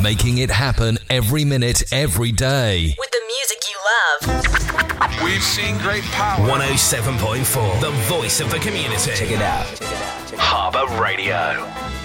making it happen every minute, every day. With the music you love. We've seen great power. 107.4, the voice of the community. Check it out. Harbour Radio.